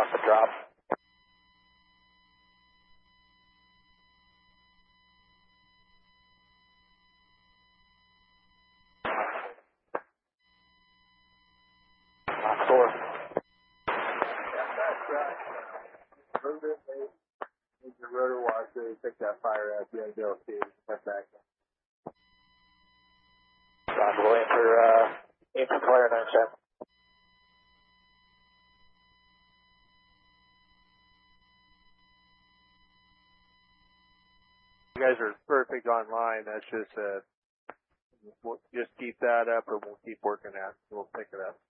off the drop. Mach 4. Move it, move your rotor washer, pick that fire up, you gotta go see it, step back. We'll aim for flare 97. You guys are perfect online. That's just we'll just keep that up, or we'll keep working at it. We'll pick it up.